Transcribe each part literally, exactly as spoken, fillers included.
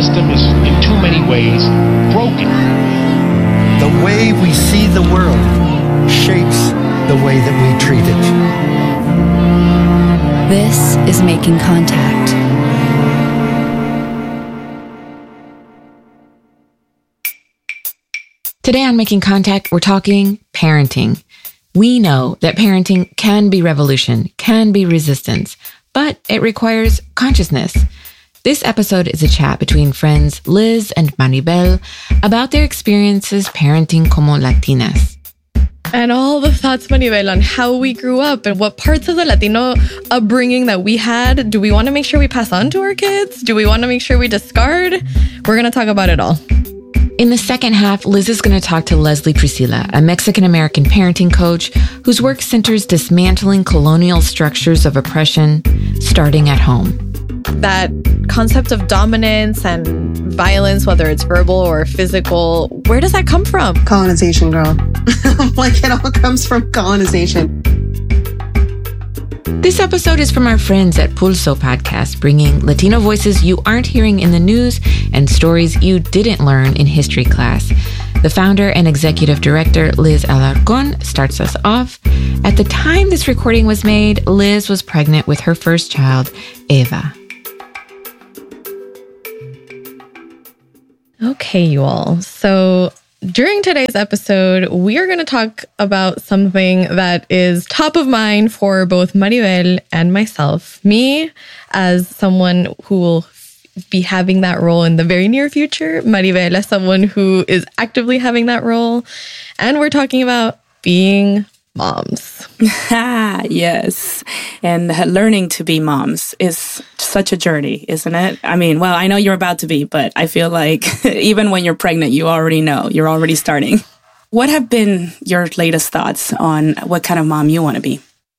system is, in too many ways, broken. The way we see the world shapes the way that we treat it. This is Making Contact. Today on Making Contact, we're talking parenting. We know that parenting can be revolution, can be resistance, but it requires consciousness. This episode is a chat between friends Liz and Maribel about their experiences parenting como Latinas. And all the thoughts, Maribel, on how we grew up and what parts of the Latino upbringing that we had, do we want to make sure we pass on to our kids? Do we want to make sure we discard? We're going to talk about it all. In the second half, Liz is going to talk to Leslie Priscilla, a Mexican-American parenting coach whose work centers dismantling colonial structures of oppression, starting at home. That concept of dominance and violence, whether it's verbal or physical, where does that come from? Colonization, girl. Like, it all comes from colonization. This episode is from our friends at Pulso Podcast, bringing Latino voices you aren't hearing in the news and stories you didn't learn in history class. The founder and executive director, Liz Alarcón, starts us off. At the time this recording was made, Liz was pregnant with her first child, Eva. Okay, you all. So during today's episode, we are going to talk about something that is top of mind for both Maribel and myself. Me, as someone who will be having that role in the very near future. Maribel, as someone who is actively having that role. And we're talking about being moms. Yes. And learning to be moms is such a journey, isn't it? I mean, well, I know you're about to be, but I feel like even when you're pregnant, you already know, you're already starting. What have been your latest thoughts on what kind of mom you want to be?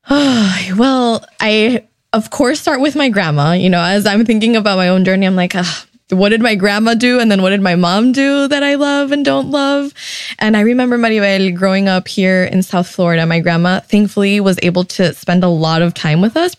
Well, I, of course, start with my grandma. You know, as I'm thinking about my own journey, I'm like, ah, what did my grandma do? And then what did my mom do that I love and don't love? And I remember, Maribel, growing up here in South Florida, my grandma, thankfully, was able to spend a lot of time with us.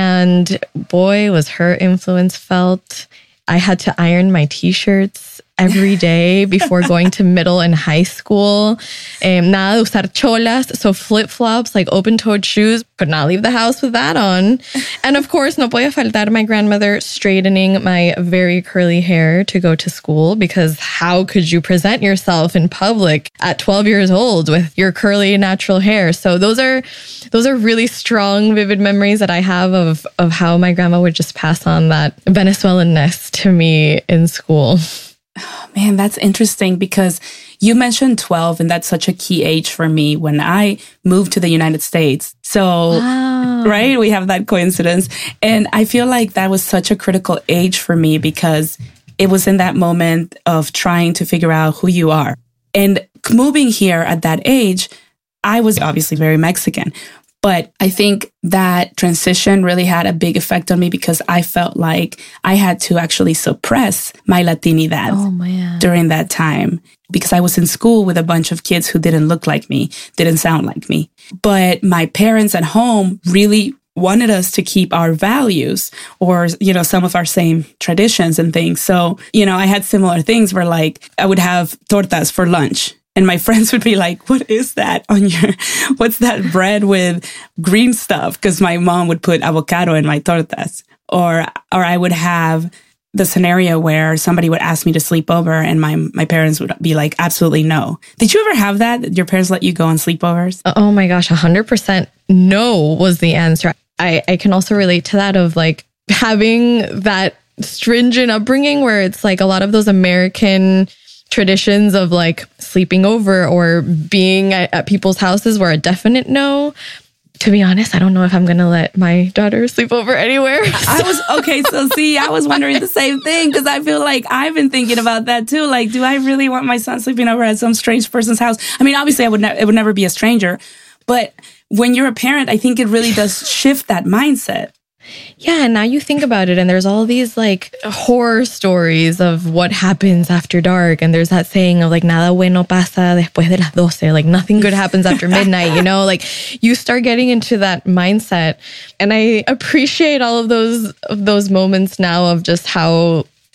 And boy, was her influence felt. I had to iron my t-shirts every day before going to middle and high school. Um, nada de usar cholas, so flip-flops, like open-toed shoes. Could not leave the house with that on. And of course, no podía faltar my grandmother straightening my very curly hair to go to school, because how could you present yourself in public at twelve years old with your curly natural hair? So those are those are really strong, vivid memories that I have of, of how my grandma would just pass on that Venezuelan-ness to me in school. Oh, man, that's interesting because you mentioned twelve, and that's such a key age for me when I moved to the United States. So, wow. Right, we have that coincidence. And I feel like that was such a critical age for me because it was in that moment of trying to figure out who you are. And moving here at that age, I was obviously very Mexican. But I think that transition really had a big effect on me because I felt like I had to actually suppress my Latinidad oh, man. during that time because I was in school with a bunch of kids who didn't look like me, didn't sound like me. But my parents at home really wanted us to keep our values or, you know, some of our same traditions and things. So, you know, I had similar things where like I would have tortas for lunch. And my friends would be like, what is that on your, what's that bread with green stuff? Because my mom would put avocado in my tortas. Or or I would have the scenario where somebody would ask me to sleep over and my, my parents would be like, absolutely no. Did you ever have that? Your parents let you go on sleepovers? Oh my gosh, one hundred percent no was the answer. I, I can also relate to that of like having that stringent upbringing where it's like a lot of those American traditions of like sleeping over or being at, at people's houses were a definite no. To be honest, I don't know if I'm going to let my daughter sleep over anywhere. So. I was, okay, so see, I was wondering the same thing because I feel like I've been thinking about that too. Like, do I really want my son sleeping over at some strange person's house? I mean, obviously I would ne- it would never be a stranger, but when you're a parent, I think it really does shift that mindset. Yeah, and now you think about it, and there's all these like horror stories of what happens after dark, and there's that saying of like nada bueno pasa después de las doce, like nothing good happens after midnight, you know, like you start getting into that mindset, and I appreciate all of those of those moments now of just how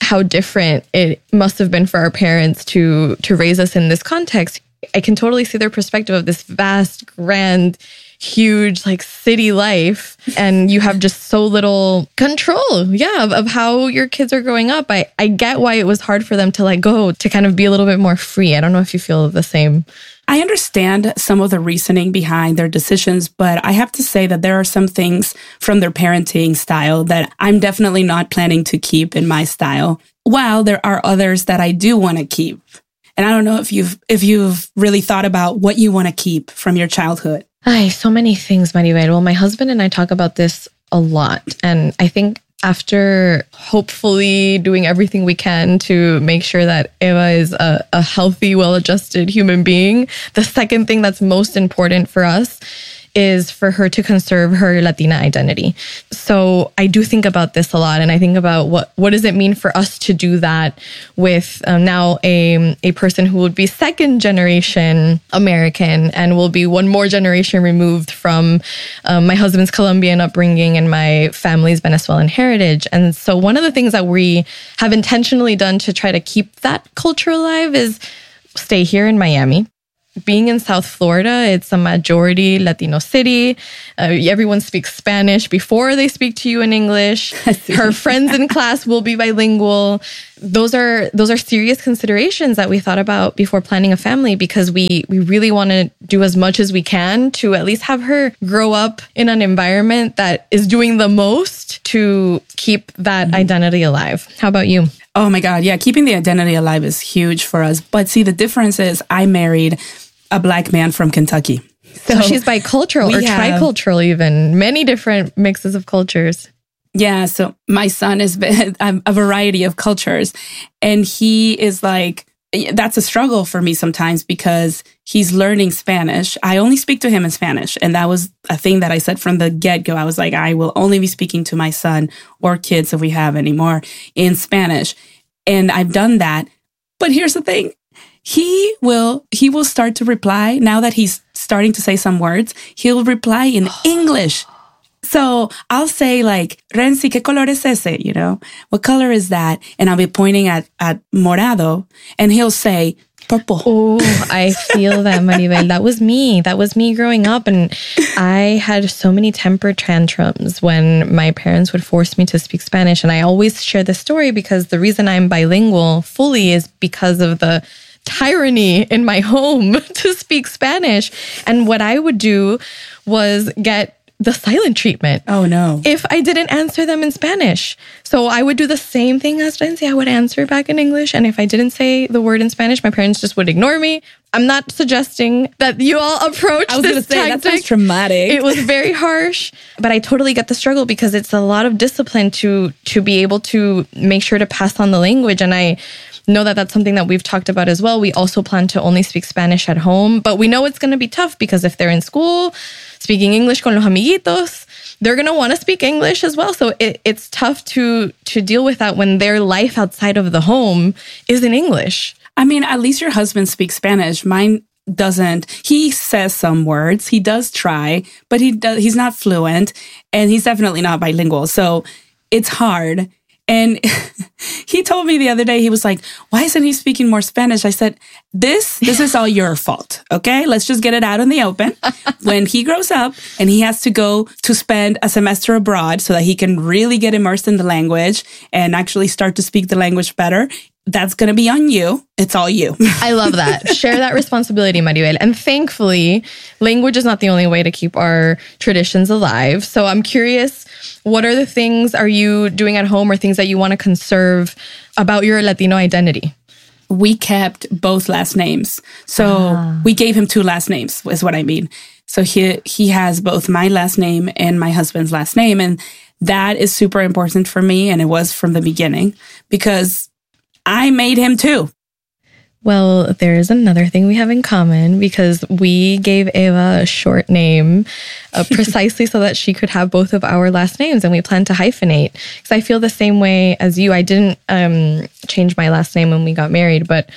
how different it must have been for our parents to to raise us in this context. I can totally see their perspective of this vast, grand, huge, like city life. And you have just so little control, yeah, of, of how your kids are growing up. I, I get why it was hard for them to let go, to kind of be a little bit more free. I don't know if you feel the same. I understand some of the reasoning behind their decisions, but I have to say that there are some things from their parenting style that I'm definitely not planning to keep in my style, while there are others that I do want to keep. And I don't know if you've if you've really thought about what you want to keep from your childhood. Ay, so many things, Maribel. Well, my husband and I talk about this a lot. And I think after hopefully doing everything we can to make sure that Eva is a, a healthy, well-adjusted human being, the second thing that's most important for us is for her to conserve her Latina identity. So I do think about this a lot, and I think about what what does it mean for us to do that with um, now a a person who would be second generation American and will be one more generation removed from um, my husband's Colombian upbringing and my family's Venezuelan heritage. And so one of the things that we have intentionally done to try to keep that culture alive is stay here in Miami. Being in South Florida, it's a majority Latino city. Uh, everyone speaks Spanish before they speak to you in English. Her friends in class will be bilingual. Those are those are serious considerations that we thought about before planning a family, because we we really want to do as much as we can to at least have her grow up in an environment that is doing the most to keep that mm-hmm. identity alive. How about you? Oh my God, yeah, keeping the identity alive is huge for us. But see, the difference is I married a Black man from Kentucky. So, so she's bicultural or have, tricultural even, many different mixes of cultures. Yeah, so my son is a variety of cultures. And he is like, that's a struggle for me sometimes because he's learning Spanish. I only speak to him in Spanish. And that was a thing that I said from the get-go. I was like, I will only be speaking to my son or kids if we have any more in Spanish. And I've done that. But here's the thing. He will he will start to reply now that he's starting to say some words. He'll reply in English. So I'll say like, Renzi, ¿qué color es ese? You know, what color is that? And I'll be pointing at, at morado and he'll say, purple. Oh, I feel that, Maribel. That was me. That was me growing up. And I had so many temper tantrums when my parents would force me to speak Spanish. And I always share this story because the reason I'm bilingual fully is because of the tyranny in my home to speak Spanish. And what I would do was get the silent treatment. Oh, no. If I didn't answer them in Spanish. So I would do the same thing as Renzi. I would answer back in English. And if I didn't say the word in Spanish, my parents just would ignore me. I'm not suggesting that you all approach I was this say, tactic. That sounds traumatic. It was very harsh, but I totally get the struggle because it's a lot of discipline to to be able to make sure to pass on the language. And I know that that's something that we've talked about as well. We also plan to only speak Spanish at home, but we know it's going to be tough because if they're in school speaking English con los amiguitos, they're going to want to speak English as well. So it, it's tough to to deal with that when their life outside of the home is in English. I mean, at least your husband speaks Spanish. Mine doesn't. He says some words. He does try, but he does, he's not fluent and he's definitely not bilingual. So it's hard. And he told me the other day, he was like, why isn't he speaking more Spanish? I said, this, this is all your fault. Okay. Let's just get it out in the open. When he grows up and he has to go to spend a semester abroad so that he can really get immersed in the language and actually start to speak the language better, that's going to be on you. It's all you. I love that. Share that responsibility, Maribel. And thankfully, language is not the only way to keep our traditions alive. So I'm curious, what are the things are you doing at home or things that you want to conserve about your Latino identity? We kept both last names. So ah. we gave him two last names, is what I mean. So he he has both my last name and my husband's last name. And that is super important for me. And it was from the beginning because I made him too. Well, there is another thing we have in common because we gave Eva a short name uh, precisely so that she could have both of our last names, and we plan to hyphenate. Because I feel the same way as you. I didn't um, change my last name when we got married, but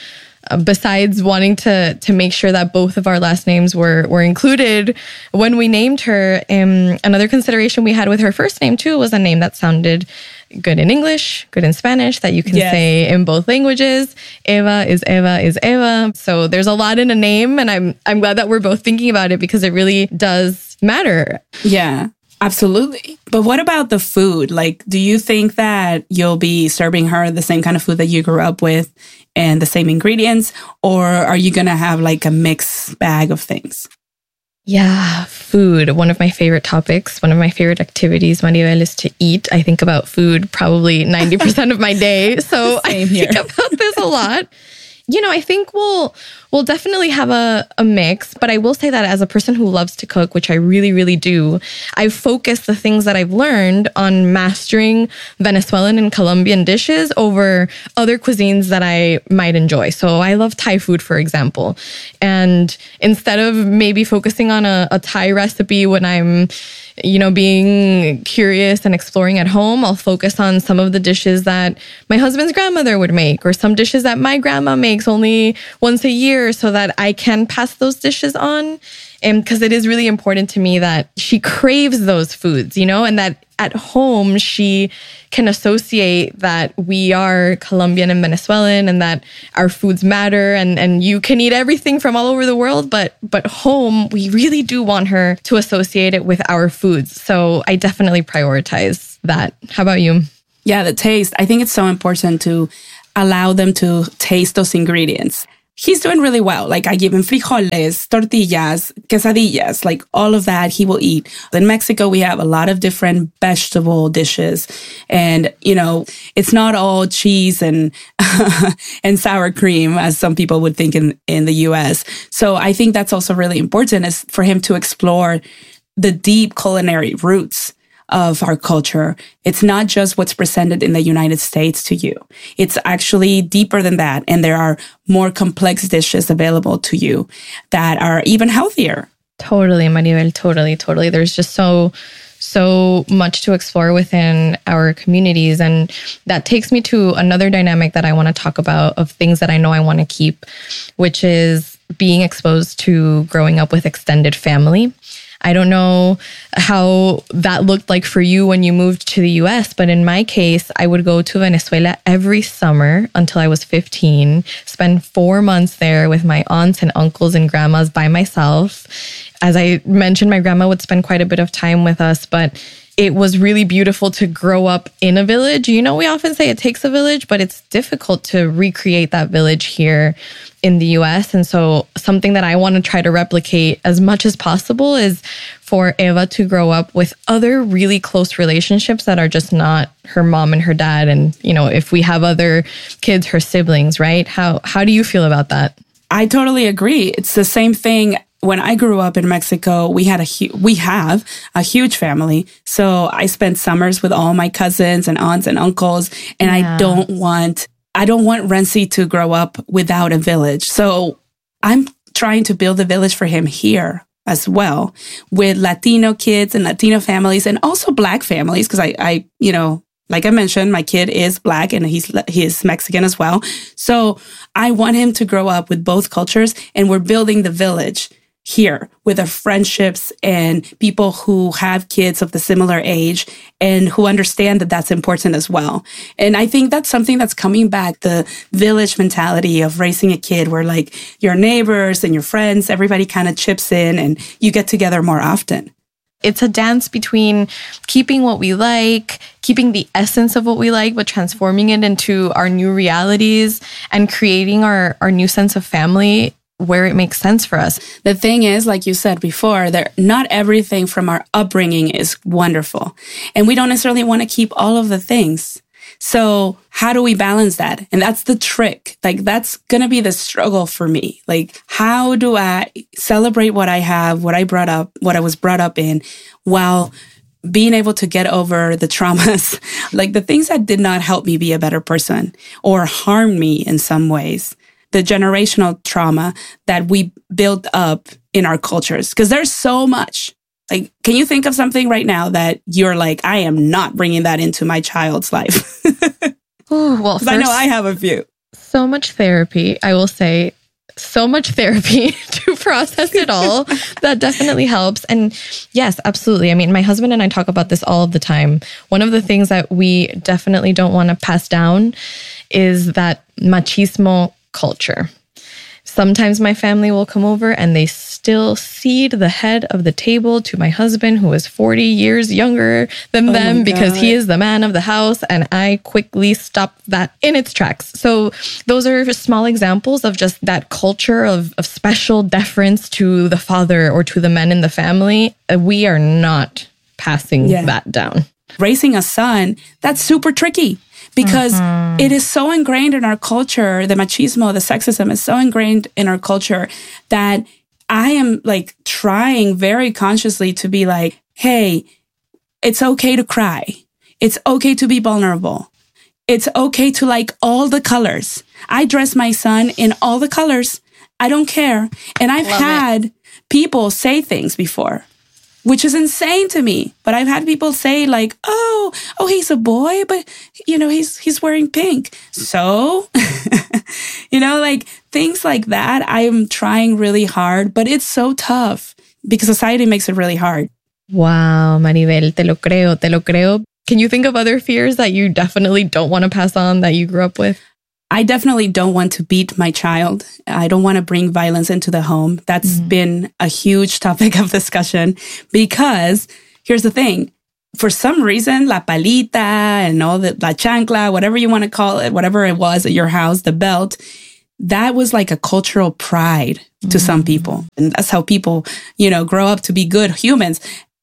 uh, besides wanting to to make sure that both of our last names were were included when we named her, um, another consideration we had with her first name too was a name that sounded good in English, good in Spanish, that you can yes. say in both languages. Eva is Eva is Eva. So there's a lot in a name, and I'm I'm glad that we're both thinking about it because it really does matter. Yeah. Absolutely. But what about the food? Like, do you think that you'll be serving her the same kind of food that you grew up with and the same ingredients? Or are you going to have like a mixed bag of things? Yeah, food. One of my favorite topics, one of my favorite activities, Maribel, is to eat. I think about food probably ninety percent of my day. So I think about this a lot. You know, I think we'll we'll definitely have a, a mix, but I will say that as a person who loves to cook, which I really, really do, I've focused the things that I've learned on mastering Venezuelan and Colombian dishes over other cuisines that I might enjoy. So I love Thai food, for example. And instead of maybe focusing on a, a Thai recipe when I'm, you know, being curious and exploring at home, I'll focus on some of the dishes that my husband's grandmother would make, or some dishes that my grandma makes only once a year, so that I can pass those dishes on. And because it is really important to me that she craves those foods, you know, and that at home she can associate that we are Colombian and Venezuelan and that our foods matter, and, and you can eat everything from all over the world, but but home, we really do want her to associate it with our foods. So I definitely prioritize that. How about you? Yeah, the taste. I think it's so important to allow them to taste those ingredients. He's doing really well. Like, I give him frijoles, tortillas, quesadillas, like all of that he will eat. In Mexico, we have a lot of different vegetable dishes. And, you know, it's not all cheese and and sour cream, as some people would think in, in the U S. So I think that's also really important, is for him to explore the deep culinary roots of our culture. It's not just what's presented in the United States to you. It's actually deeper than that. And there are more complex dishes available to you that are even healthier. Totally, Maribel. Totally, totally. There's just so, so much to explore within our communities. And that takes me to another dynamic that I want to talk about, of things that I know I want to keep, which is being exposed to growing up with extended family. I don't know how that looked like for you when you moved to the U S, but in my case, I would go to Venezuela every summer until I was fifteen, spend four months there with my aunts and uncles and grandmas by myself. As I mentioned, my grandma would spend quite a bit of time with us, but it was really beautiful to grow up in a village. You know, we often say it takes a village, but it's difficult to recreate that village here in the U S. And so something that I want to try to replicate as much as possible is for Eva to grow up with other really close relationships that are just not her mom and her dad. And, you know, if we have other kids, her siblings, right? How, how do you feel about that? I totally agree. It's the same thing. When I grew up in Mexico, we had a hu- we have a huge family. So I spent summers with all my cousins and aunts and uncles, and yeah. I don't want I don't want Renzi to grow up without a village. So I'm trying to build a village for him here as well, with Latino kids and Latino families, and also Black families, because I, I, you know, like I mentioned, my kid is Black and he's he's Mexican as well. So I want him to grow up with both cultures, and we're building the village here with our friendships and people who have kids of the similar age and who understand that that's important as well. And I think that's something that's coming back, the village mentality of raising a kid where like your neighbors and your friends, everybody kind of chips in and you get together more often. It's a dance between keeping what we like, keeping the essence of what we like, but transforming it into our new realities and creating our, our new sense of family where it makes sense for us. The thing is, like you said before, that not everything from our upbringing is wonderful. And we don't necessarily want to keep all of the things. So how do we balance that? And that's the trick. Like, that's going to be the struggle for me. Like, how do I celebrate what I have, what I brought up, what I was brought up in, while being able to get over the traumas, like the things that did not help me be a better person or harm me in some ways. The generational trauma that we built up in our cultures. Because there's so much. Like, can you think of something right now that you're like, I am not bringing that into my child's life? Ooh, well, first, I know I have a few. so much therapy, I will say. So much therapy to process it all. That definitely helps. And yes, absolutely. I mean, my husband and I talk about this all of the time. One of the things that we definitely don't want to pass down is that machismo culture. Sometimes my family will come over and they still cede the head of the table to my husband, who is forty years younger than Oh them, my because God. he is the man of the house. And I quickly stop that in its tracks. So those are just small examples of just that culture of, of special deference to the father or to the men in the family. Uh, We are not passing Yeah. that down. Raising a son, that's super tricky because Mm-hmm. it is so ingrained in our culture. The machismo, the sexism is so ingrained in our culture that I am like trying very consciously to be like, hey, it's okay to cry. It's okay to be vulnerable. It's okay to like all the colors. I dress my son in all the colors. I don't care. And I've Love it. had people say things before, which is insane to me. But I've had people say like, oh, oh, he's a boy, but you know, he's, he's wearing pink. So, you know, like things like that. I'm trying really hard, but it's so tough because society makes it really hard. Wow, Maribel, te lo creo, te lo creo. Can you think of other fears that you definitely don't want to pass on that you grew up with? I definitely don't want to beat my child. I don't want to bring violence into the home. That's Mm. been a huge topic of discussion because here's the thing. For some reason, la palita and all the, la chancla, whatever you want to call it, whatever it was at your house, the belt, that was like a cultural pride to some people. And that's how people, you know, grow up to be good humans.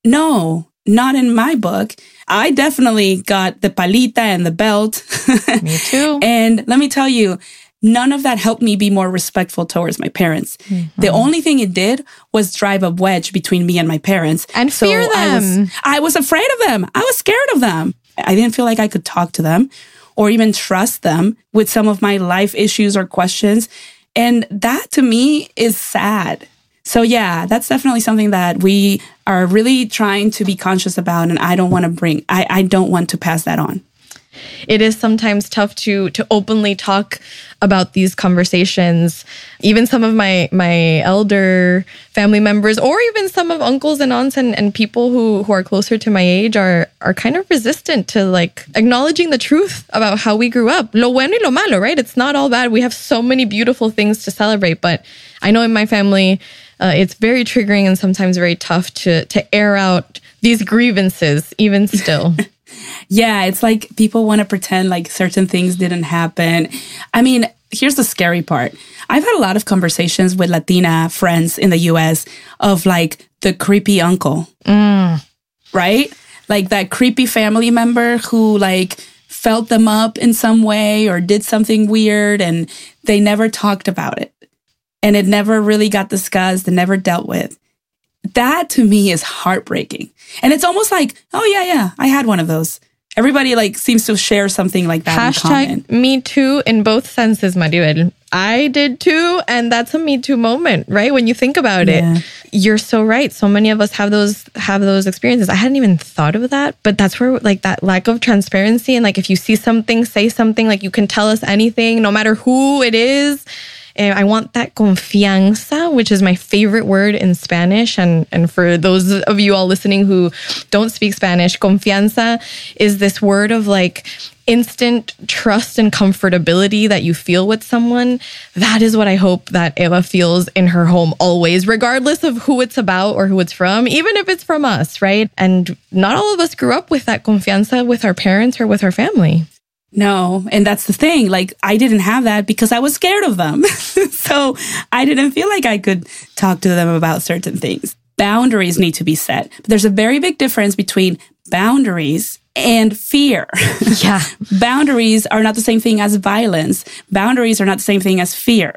No, not in my book. I definitely got the palita and the belt. Me too. And let me tell you, none of that helped me be more respectful towards my parents. Mm-hmm. The only thing it did was drive a wedge between me and my parents. And fear I was, them. I was afraid of them. I was scared of them. I didn't feel like I could talk to them or even trust them with some of my life issues or questions. And that to me is sad. So yeah, that's definitely something that we are really trying to be conscious about. And I don't want to bring, I, I don't want to pass that on. It is sometimes tough to to openly talk about these conversations. Even some of my my elder family members, or even some of uncles and aunts and, and people who, who are closer to my age are are kind of resistant to like acknowledging the truth about how we grew up. Lo bueno y lo malo, right? It's not all bad. We have so many beautiful things to celebrate. But I know in my family, uh, it's very triggering and sometimes very tough to to air out these grievances, even still. Yeah, it's like people want to pretend like certain things didn't happen. I mean, here's the scary part. I've had a lot of conversations with Latina friends in the U S of like the creepy uncle, Mm. right? Like that creepy family member who like felt them up in some way or did something weird and they never talked about it. And it never really got discussed and never dealt with. That to me is heartbreaking. And it's almost like, oh yeah, yeah, I had one of those. Everybody like seems to share something like that in common. Hashtag me too in both senses, Maribel. I did too. And that's a me too moment, right? When you think about Yeah. it, you're so right. So many of us have those, have those experiences. I hadn't even thought of that, but that's where like that lack of transparency. And like, if you see something, say something, like you can tell us anything, no matter who it is. And I want that confianza, which is my favorite word in Spanish. And, and for those of you all listening who don't speak Spanish, confianza is this word of like instant trust and comfortability that you feel with someone. That is what I hope that Eva feels in her home always, regardless of who it's about or who it's from, even if it's from us, right? And not all of us grew up with that confianza with our parents or with our family. No, and that's the thing. Like, I didn't have that because I was scared of them. So I didn't feel like I could talk to them about certain things. Boundaries need to be set. But there's a very big difference between boundaries and fear. Yeah. Boundaries are not the same thing as violence. Boundaries are not the same thing as fear.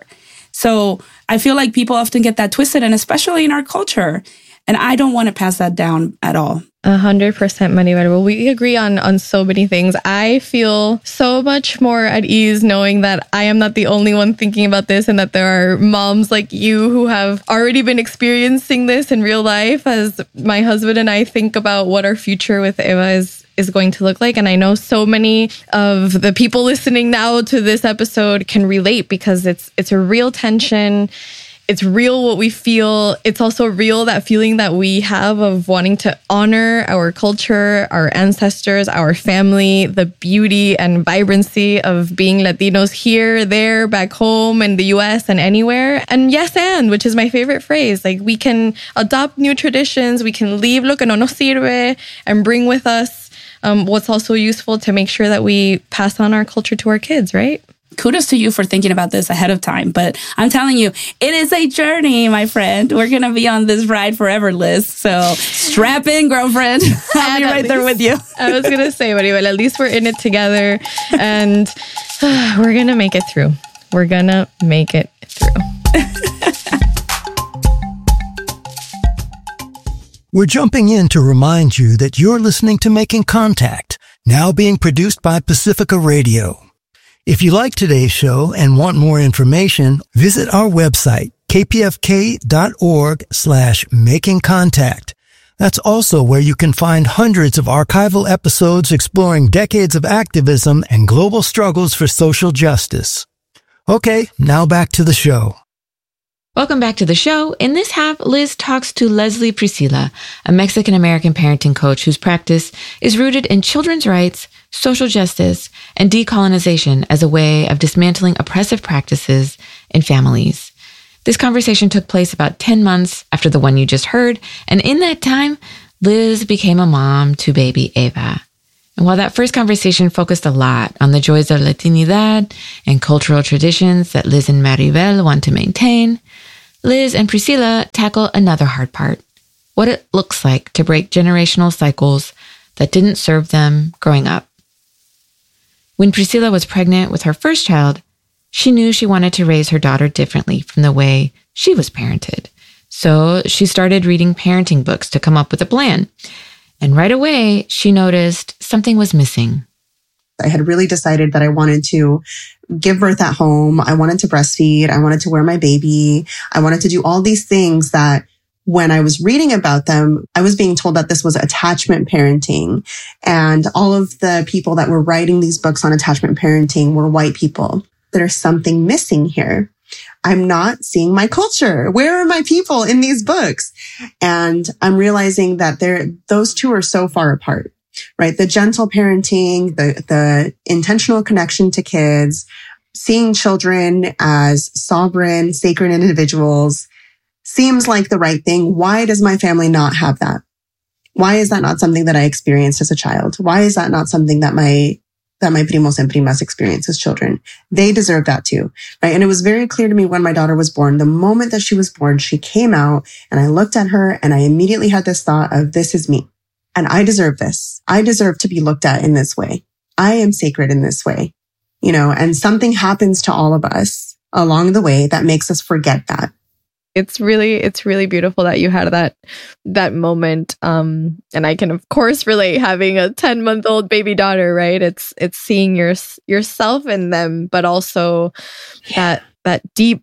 So I feel like people often get that twisted, and especially in our culture. And I don't want to pass that down at all. A hundred percent, Maribel. Well, we agree on on so many things. I feel so much more at ease knowing that I am not the only one thinking about this, and that there are moms like you who have already been experiencing this in real life. As my husband and I think about what our future with Eva is is going to look like. And I know so many of the people listening now to this episode can relate because it's it's a real tension. It's real what we feel. It's also real that feeling that we have of wanting to honor our culture, our ancestors, our family, the beauty and vibrancy of being Latinos here, there, back home, in the U S and anywhere. And yes, and, which is my favorite phrase. Like, we can adopt new traditions. We can leave lo que no nos sirve and bring with us um, what's also useful to make sure that we pass on our culture to our kids, right? Kudos to you for thinking about this ahead of time. But I'm telling you, it is a journey, my friend. We're going to be on this ride forever, Liz. So strap in, girlfriend. I'll be right least, there with you. I was going to say, Maribel, at least we're in it together. And uh, we're going to make it through. We're going to make it through. We're jumping in to remind you that you're listening to Making Contact, now being produced by Pacifica Radio. If you like today's show and want more information, visit our website, kpfk.org slash making contact. That's also where you can find hundreds of archival episodes exploring decades of activism and global struggles for social justice. Okay, now back to the show. Welcome back to the show. In this half, Liz talks to Leslie Priscilla, a Mexican-American parenting coach whose practice is rooted in children's rights, social justice, and decolonization as a way of dismantling oppressive practices in families. This conversation took place about ten months after the one you just heard, and in that time, Liz became a mom to baby Eva. And while that first conversation focused a lot on the joys of Latinidad and cultural traditions that Liz and Maribel want to maintain, Liz and Priscilla tackle another hard part, what it looks like to break generational cycles that didn't serve them growing up. When Priscilla was pregnant with her first child, she knew she wanted to raise her daughter differently from the way she was parented. So she started reading parenting books to come up with a plan. And right away, she noticed something was missing. I had really decided that I wanted to give birth at home. I wanted to breastfeed. I wanted to wear my baby. I wanted to do all these things that when I was reading about them, I was being told that this was attachment parenting. And all of the people that were writing these books on attachment parenting were white people. There's something missing here. I'm not seeing my culture. Where are my people in these books? And I'm realizing that they're, those two are so far apart, right? The gentle parenting, the, the intentional connection to kids, seeing children as sovereign, sacred individuals seems like the right thing. Why does my family not have that? Why is that not something that I experienced as a child? Why is that not something that my that my primos and primas experience as children? They deserve that too, right? And it was very clear to me when my daughter was born. The moment that she was born, she came out and I looked at her and I immediately had this thought of, this is me. And I deserve this. I deserve to be looked at in this way. I am sacred in this way, you know, and something happens to all of us along the way that makes us forget that. It's really, it's really beautiful that you had that, that moment. Um, and I can of course relate having a ten month old baby daughter, right? It's, it's seeing your, yourself in them, but also yeah. that, that deep,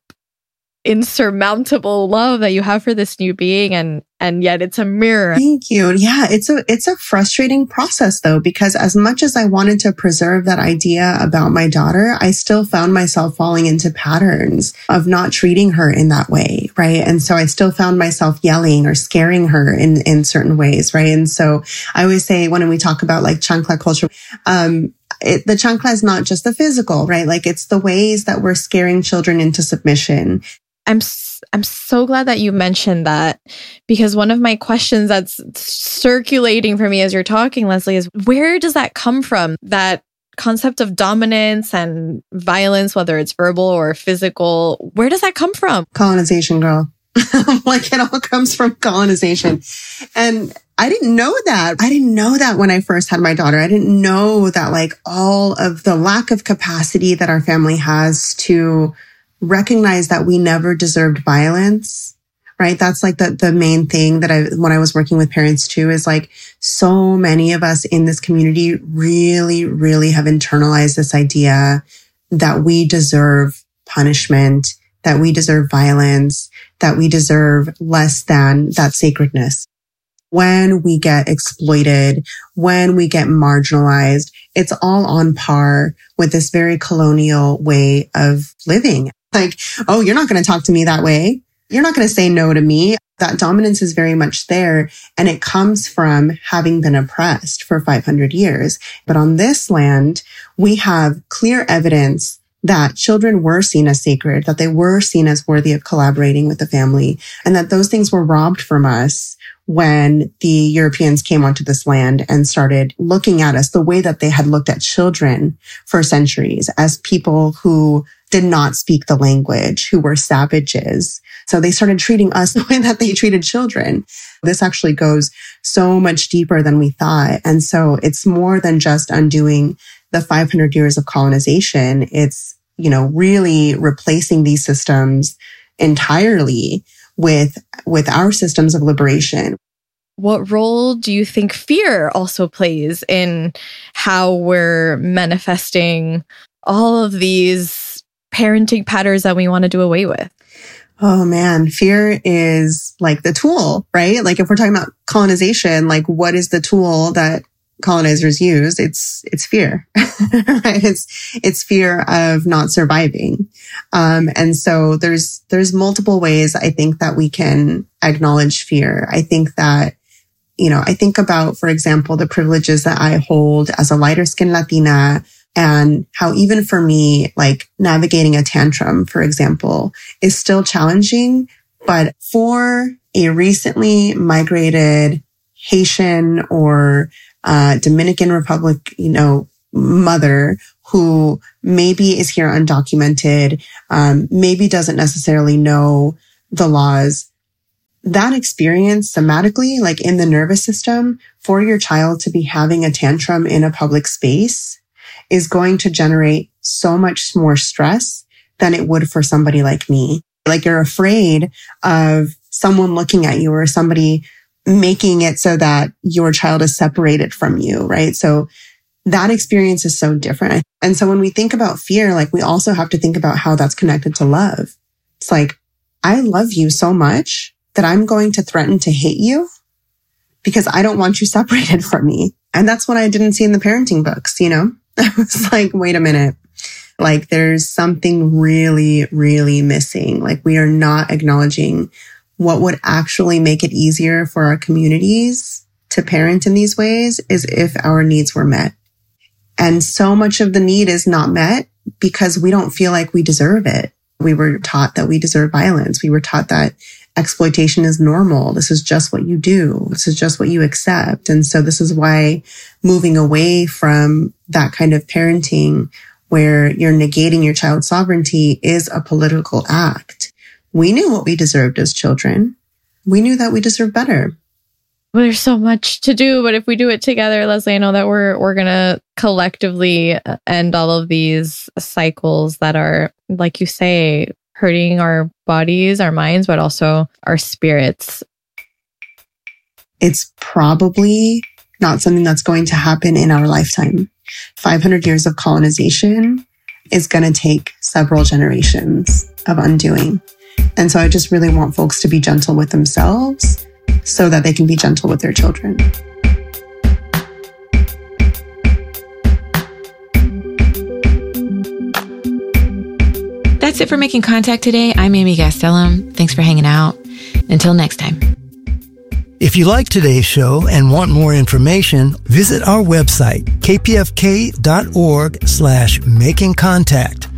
insurmountable love that you have for this new being. And, and yet it's a mirror. Thank you. Yeah. It's a, it's a frustrating process though, because as much as I wanted to preserve that idea about my daughter, I still found myself falling into patterns of not treating her in that way. Right. And so I still found myself yelling or scaring her in, in certain ways. Right. And so I always say when we talk about like chancla culture, um, It, the chancla is not just the physical, right? Like it's the ways that we're scaring children into submission. I'm I'm so glad that you mentioned that, because one of my questions that's circulating for me as you're talking, Leslie, is where does that come from? That concept of dominance and violence, whether it's verbal or physical, where does that come from? Colonization, girl. Like it all comes from colonization. And I didn't know that. I didn't know that when I first had my daughter. I didn't know that like all of the lack of capacity that our family has to recognize that we never deserved violence, right? That's like the, the main thing that I, when I was working with parents too, is like so many of us in this community really, really have internalized this idea that we deserve punishment, that we deserve violence, that we deserve less than that sacredness. when we get exploited, when we get marginalized, it's all on par with this very colonial way of living. Like, oh, you're not going to talk to me that way. You're not going to say no to me. That dominance is very much there. And it comes from having been oppressed for five hundred years. But on this land, we have clear evidence that children were seen as sacred, that they were seen as worthy of collaborating with the family, and that those things were robbed from us when the Europeans came onto this land and started looking at us the way that they had looked at children for centuries, as people who did not speak the language, who were savages. So they started treating us the way that they treated children. This actually goes so much deeper than we thought. And so it's more than just undoing the five hundred years of colonization. It's, you know, really replacing these systems entirely with, with our systems of liberation. What role do you think fear also plays in how we're manifesting all of these parenting patterns that we want to do away with? Oh man, fear is like the tool, right? Like if we're talking about colonization, like what is the tool that colonizers used? It's, it's fear, right? It's, it's fear of not surviving. Um, and so there's, there's multiple ways I think that we can acknowledge fear. I think that, you know, I think about, for example, the privileges that I hold as a lighter skinned Latina, and how even for me, like navigating a tantrum, for example, is still challenging. But for a recently migrated Haitian or uh, Dominican Republic, you know, mother who maybe is here undocumented, um, maybe doesn't necessarily know the laws, that experience somatically, like in the nervous system, for your child to be having a tantrum in a public space is going to generate so much more stress than it would for somebody like me. Like you're afraid of someone looking at you or somebody making it so that your child is separated from you, right? So that experience is so different. And so when we think about fear, like we also have to think about how that's connected to love. It's like, I love you so much that I'm going to threaten to hate you because I don't want you separated from me. And that's what I didn't see in the parenting books, you know? I was like, wait a minute. Like there's something really, really missing. Like we are not acknowledging what would actually make it easier for our communities to parent in these ways is if our needs were met. And so much of the need is not met because we don't feel like we deserve it. We were taught that we deserve violence. We were taught that exploitation is normal. This is just what you do. This is just what you accept. And so this is why moving away from that kind of parenting where you're negating your child's sovereignty is a political act. We knew what we deserved as children. We knew that we deserved better. Well, there's so much to do, but if we do it together, Leslie, I know that we're we're gonna collectively end all of these cycles that are, like you say, hurting our bodies, our minds, but also our spirits. It's probably not something that's going to happen in our lifetime. five hundred years of colonization is going to take several generations of undoing. And so I just really want folks to be gentle with themselves so that they can be gentle with their children. That's it for Making Contact today. I'm Amy Gastelum. Thanks for hanging out. Until next time. If you like today's show and want more information, visit our website, k p f k dot org slash making contact.